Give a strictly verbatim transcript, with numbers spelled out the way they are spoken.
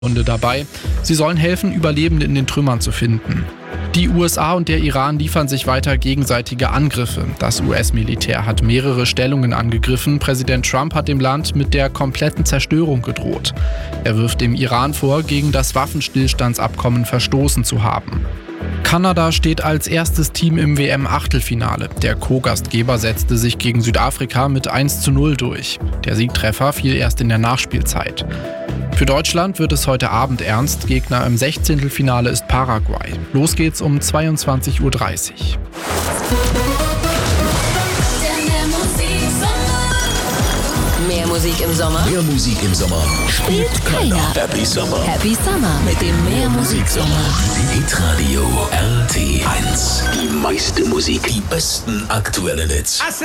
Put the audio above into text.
Hunde dabei. Sie sollen helfen, Überlebende in den Trümmern zu finden. Die U S A und der Iran liefern sich weiter gegenseitige Angriffe. Das U S-Militär hat mehrere Stellungen angegriffen. Präsident Trump hat dem Land mit der kompletten Zerstörung gedroht. Er wirft dem Iran vor, gegen das Waffenstillstandsabkommen verstoßen zu haben. Kanada steht als erstes Team im W M-Achtelfinale. Der Co-Gastgeber setzte sich gegen Südafrika mit eins zu null durch. Der Siegtreffer fiel erst in der Nachspielzeit. Für Deutschland wird es heute Abend ernst. Gegner im Sechzehntelfinale ist Paraguay. Los geht's um zweiundzwanzig Uhr dreißig. Mehr Musik im Sommer. Mehr Musik im Sommer. Spielt keiner. Happy Summer. Happy Summer mit dem Mehr Musik Sommer. Hitradio R T eins. Die meiste Musik. Die besten aktuellen Hits.